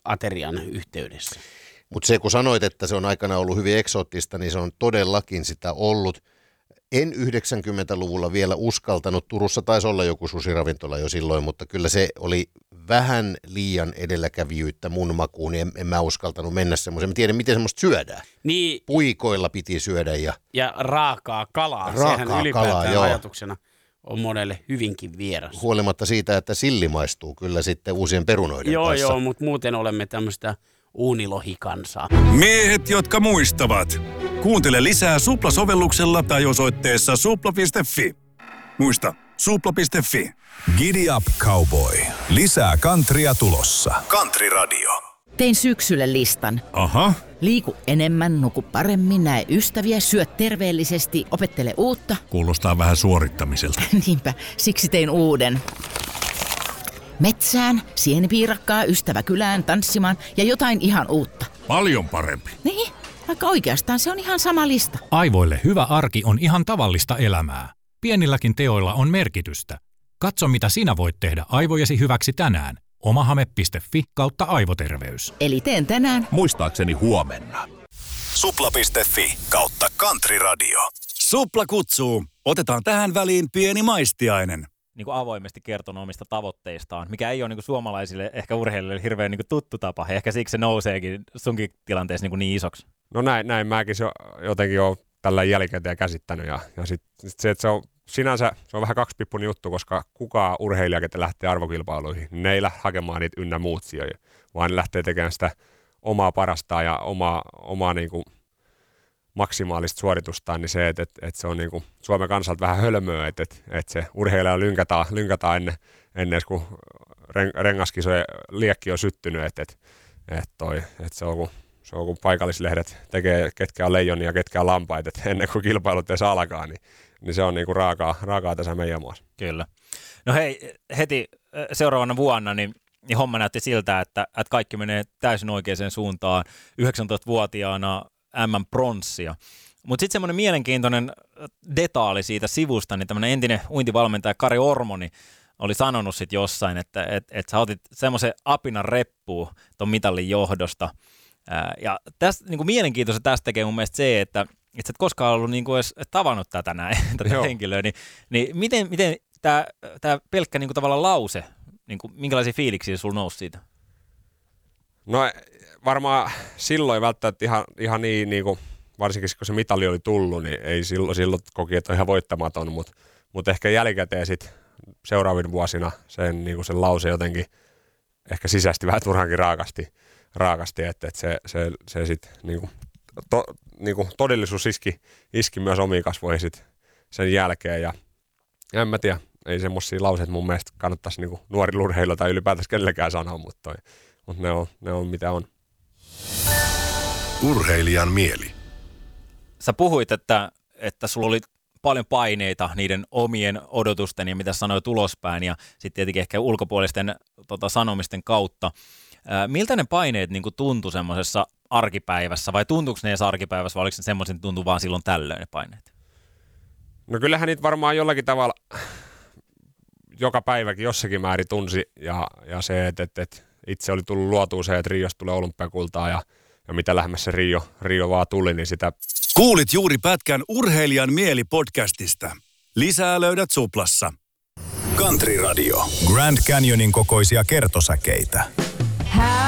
aterian yhteydessä. Mutta se, kun sanoit, että se on aikana ollut hyvin eksoottista, niin se on todellakin sitä ollut. En 90-luvulla vielä uskaltanut. Turussa taisi olla joku susiravintola jo silloin, mutta kyllä se oli vähän liian edelläkävijyyttä mun makuun, niin en mä uskaltanut mennä semmoiseen. Mä tiedän, miten semmoista syödään. Niin, puikoilla piti syödä. Ja raakaa kalaa. Sehän ylipäätään ajatuksena on monelle hyvinkin vieras. Huolimatta siitä, että silli maistuu kyllä sitten uusien perunoiden kanssa. Joo, mutta muuten olemme tämmöistä uunilohikansaa. Miehet, jotka muistavat. Kuuntele lisää Supla-sovelluksella tai osoitteessa supla.fi. Muista, supla.fi. Giddy up, cowboy. Lisää countrya tulossa. Country Radio. Tein syksylle listan. Aha. Liiku enemmän, nuku paremmin, näe ystäviä, syö terveellisesti, opettele uutta. Kuulostaa vähän suorittamiselta. Niinpä, siksi tein uuden. Metsään, sienipiirakkaa, ystävä kylään, tanssimaan ja jotain ihan uutta. Paljon parempi. Niin, vaikka oikeastaan se on ihan sama lista. Aivoille hyvä arki on ihan tavallista elämää. Pienilläkin teoilla on merkitystä. Katso, mitä sinä voit tehdä aivojesi hyväksi tänään. omahame.fi/aivoterveys. Eli teen tänään. Muistaakseni huomenna. Supla.fi/Country Radio. Supla kutsuu. Otetaan tähän väliin pieni maistiainen. Niin kuin avoimesti kertonut omista tavoitteistaan, mikä ei ole niin kuin suomalaisille, ehkä urheilijoille hirveän niin kuin tuttu tapa. Ehkä siksi se nouseekin sunkin tilanteessa niin isoksi. No näin mäkin se jotenkin olen tällä jälkikäteen käsittänyt. Ja sit se, että se on sinänsä se on vähän kaksipippunen juttu, koska kukaan urheilija, ketä lähtee arvokilpailuihin, ne ei lähde hakemaan niitä ynnä muut sijoja, vaan ne lähtee tekemään sitä omaa parastaan ja omaa niin kuin maksimaalista suoritustaan, niin se, että se on niin kuin Suomen kansalta vähän hölmöä, että se urheilija lynkätään ennen kuin rengaskisojen liekki on syttynyt, että se on kun paikallislehdet tekee, ketkä on leijonia ja ketkä on lampaita, että ennen kuin kilpailut edes alkaa, niin se on niin kuin raakaa tässä meidän maassa. Kyllä. No hei, heti seuraavana vuonna niin homma näytti siltä, että kaikki menee täysin oikeaan suuntaan. 19-vuotiaana M-pronssia. Mutta sitten semmoinen mielenkiintoinen detaali siitä sivusta, niin tämmöinen entinen uintivalmentaja Kari Ormoni oli sanonut sitten jossain, että sä otit semmoisen apinan reppuun ton mitallin johdosta. Ja tästä, niin kuin mielenkiintoista tästä tekee mun mielestä se, että sä et koskaan ollut niin kuin edes tavannut tätä henkilöä, niin miten tämä pelkkä niin kuin tavallaan lause, niin kuin, minkälaisia fiiliksiä sulla nousi siitä? No varmaan silloin välttämättä ihan niin kuin, varsinkin kun se mitali oli tullut, niin ei silloin koki, että on ihan voittamaton, mutta ehkä jälkikäteen sitten seuraavina vuosina sen lause jotenkin ehkä sisäisesti vähän turhankin raakasti, että se sitten todellisuus iski myös omiin kasvoihin sit sen jälkeen ja en mä tiedä, ei semmoisia lauseita mun mielestä kannattaisi niin nuorilla urheilla tai ylipäätänsä kenellekään sanoa, mutta ne on mitä on. Urheilijan mieli. Sä puhuit, että sulla oli paljon paineita niiden omien odotusten ja mitä sanoit ulospäin ja sitten tietenkin ehkä ulkopuolisten sanomisten kautta. Miltä ne paineet niin kuin tuntui semmoisessa arkipäivässä vai tuntuuko ne edes arkipäivässä vai oliko ne semmoisen tuntuu vaan silloin tällöin ne paineet? No kyllähän niitä varmaan jollakin tavalla joka päiväkin jossakin määrin tunsi ja se, että itse oli tullut luotua se, että Riosta tulee olympiakultaa ja mitä lähemmäs se Rio vaan tuli, niin sitä... Kuulit juuri pätkän Urheilijan mieli podcastista. Lisää löydät Suplassa. Country Radio. Grand Canyonin kokoisia kertosäkeitä.